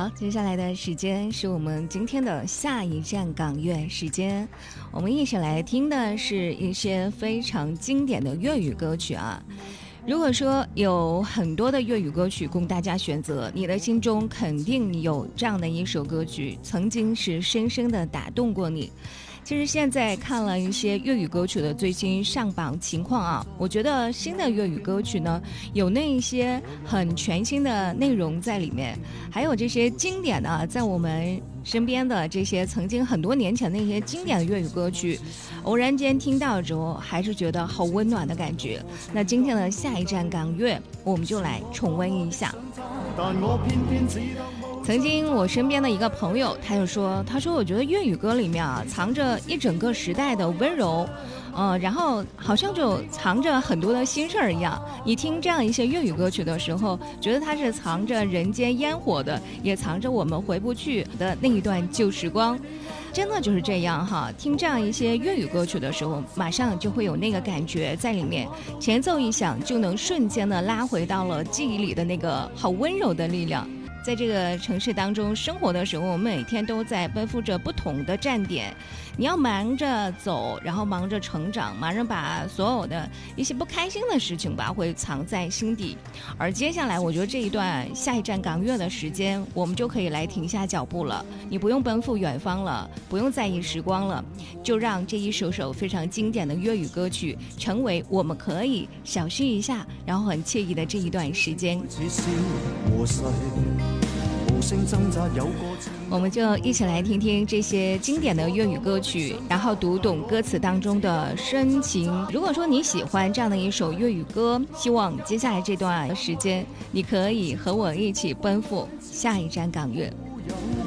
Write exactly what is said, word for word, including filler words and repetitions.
好，接下来的时间是我们今天的下一站港乐时间，我们一起来听的是一些非常经典的粤语歌曲啊。如果说有很多的粤语歌曲供大家选择，你的心中肯定有这样的一首歌曲，曾经是深深的打动过你。其实现在看了一些粤语歌曲的最新上榜情况啊，我觉得新的粤语歌曲呢，有那一些很全新的内容在里面，还有这些经典的，在我们身边的这些曾经很多年前那些经典的粤语歌曲，偶然间听到之后，还是觉得好温暖的感觉。那今天的下一站港乐，我们就来重温一下。曾经我身边的一个朋友，他就说，他说我觉得粤语歌里面啊，藏着一整个时代的温柔，呃，然后好像就藏着很多的心事儿一样。你听这样一些粤语歌曲的时候，觉得它是藏着人间烟火的，也藏着我们回不去的那一段旧时光。真的就是这样哈，听这样一些粤语歌曲的时候，马上就会有那个感觉在里面，前奏一响，就能瞬间的拉回到了记忆里的那个好温柔的力量。在这个城市当中生活的时候，我们每天都在奔赴着不同的站点，你要忙着走，然后忙着成长，忙着把所有的一些不开心的事情吧会藏在心底。而接下来我觉得这一段下一站港乐的时间，我们就可以来停下脚步了，你不用奔赴远方了，不用在意时光了，就让这一首首非常经典的粤语歌曲成为我们可以小憩一下然后很惬意的这一段时间。我们就一起来听听这些经典的粤语歌曲，然后读懂歌词当中的深情。如果说你喜欢这样的一首粤语歌，希望接下来这段时间你可以和我一起奔赴下一站港乐。